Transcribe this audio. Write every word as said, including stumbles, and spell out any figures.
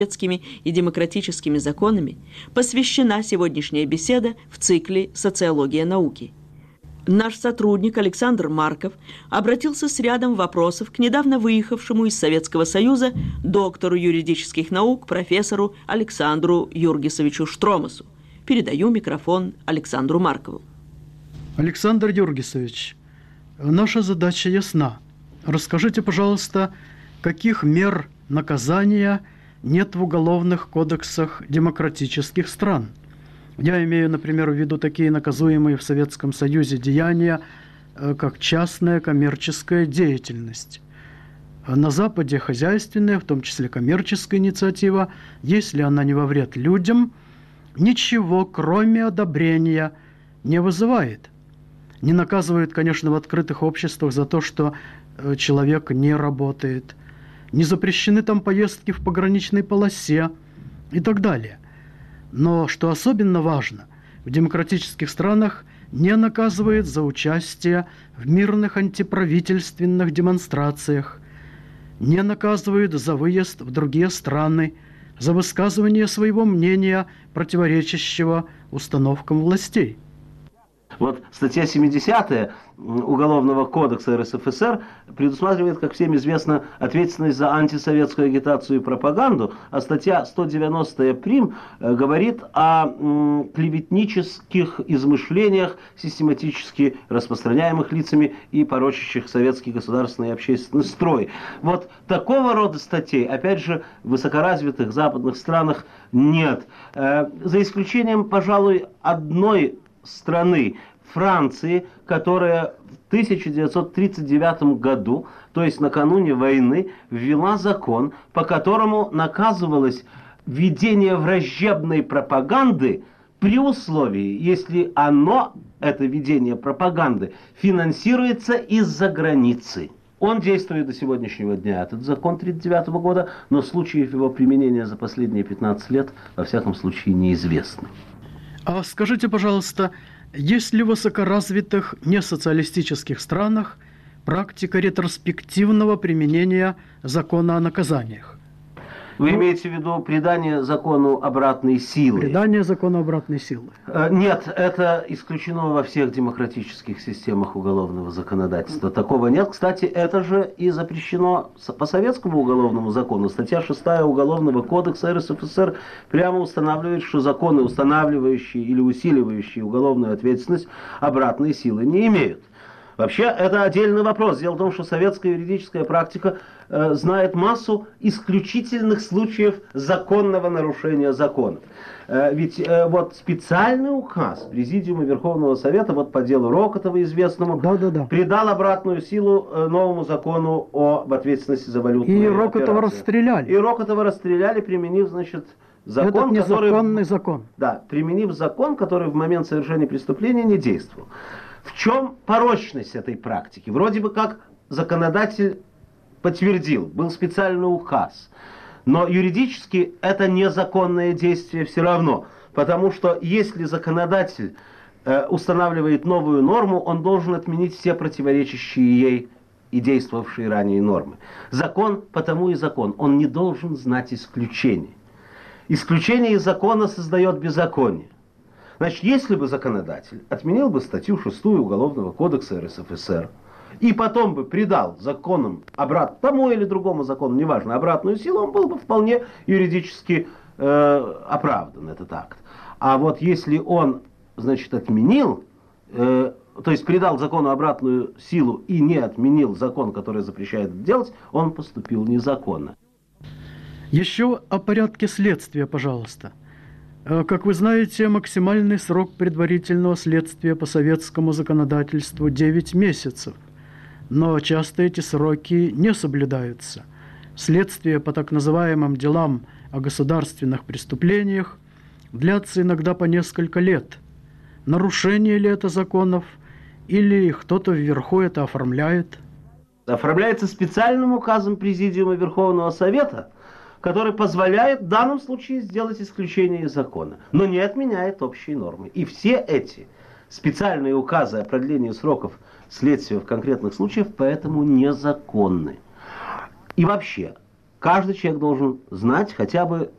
советскими и демократическими законами посвящена сегодняшняя беседа в цикле «Социология науки». Наш сотрудник Александр Марков обратился с рядом вопросов к недавно выехавшему из Советского Союза доктору юридических наук профессору Александру Юргисовичу Штромасу. Передаю микрофон Александру Маркову. Александр Юргисович, наша задача ясна. Расскажите, пожалуйста, каких мер наказания нет в уголовных кодексах демократических стран? Я имею, например, в виду такие наказуемые в Советском Союзе деяния, как частная коммерческая деятельность. На Западе хозяйственная, в том числе коммерческая инициатива, если она не во вред людям, ничего, кроме одобрения, не вызывает. Не наказывают, конечно, в открытых обществах за то, что человек не работает. Не запрещены там поездки в пограничной полосе и так далее. Но, что особенно важно, в демократических странах не наказывают за участие в мирных антиправительственных демонстрациях, не наказывают за выезд в другие страны, за высказывание своего мнения, противоречащего установкам властей. Вот статья семидесятая Уголовного кодекса эр эс эф эс эр предусматривает, как всем известно, ответственность за антисоветскую агитацию и пропаганду, а статья сто девяностая прим говорит о м, клеветнических измышлениях, систематически распространяемых лицами и порочащих советский государственный и общественный строй. Вот такого рода статей, опять же, в высокоразвитых западных странах нет. Э, за исключением, пожалуй, одной страны, Франции, которая в тысяча девятьсот тридцать девятом году, то есть накануне войны, ввела закон, по которому наказывалось ведение враждебной пропаганды при условии, если оно, это ведение пропаганды, финансируется из-за границы. Он действует до сегодняшнего дня, этот закон тридцать девятого года, но случаев его применения за последние пятнадцать лет, во всяком случае, неизвестны. А скажите, пожалуйста, есть ли в высокоразвитых несоциалистических странах практика ретроспективного применения закона о наказаниях? Вы ну, имеете в виду придание закону обратной силы? Придание закону обратной силы. Нет, это исключено во всех демократических системах уголовного законодательства. Такого нет. Кстати, это же и запрещено по советскому уголовному закону. Статья шестая Уголовного кодекса эр эс эф эс эр прямо устанавливает, что законы, устанавливающие или усиливающие уголовную ответственность, обратной силы не имеют. Вообще, это отдельный вопрос. Дело в том, что советская юридическая практика э, знает массу исключительных случаев законного нарушения законов. Э, ведь э, вот специальный указ Президиума Верховного Совета вот по делу Рокотова известному да, да, да. придал обратную силу э, новому закону об ответственности за валютные операции. И Рокотова расстреляли. И Рокотова расстреляли, применив, значит, закон, Этот который... незаконный закон. Да, применив закон, который в момент совершения преступления не действовал. В чем порочность этой практики? Вроде бы как законодатель подтвердил, был специальный указ. Но юридически это незаконное действие все равно. Потому что если законодатель э, устанавливает новую норму, он должен отменить все противоречащие ей и действовавшие ранее нормы. Закон потому и закон. Он не должен знать исключений. Исключение из закона создает беззаконие. Значит, если бы законодатель отменил бы статью шестую Уголовного кодекса эр эс эф эс эр и потом бы придал законам обратно, тому или другому закону, неважно, обратную силу, он был бы вполне юридически э, оправдан, этот акт. А вот если он, значит, отменил, э, то есть придал закону обратную силу и не отменил закон, который запрещает это делать, он поступил незаконно. Еще о порядке следствия, пожалуйста. Как вы знаете, максимальный срок предварительного следствия по советскому законодательству девять месяцев. Но часто эти сроки не соблюдаются. Следствие по так называемым делам о государственных преступлениях длятся иногда по несколько лет. Нарушение ли это законов, или кто-то вверху это оформляет? Оформляется специальным указом Президиума Верховного Совета, который позволяет в данном случае сделать исключение из закона, но не отменяет общие нормы. И все эти специальные указы о продлении сроков следствия в конкретных случаях поэтому незаконны. И вообще, каждый человек должен знать хотя бы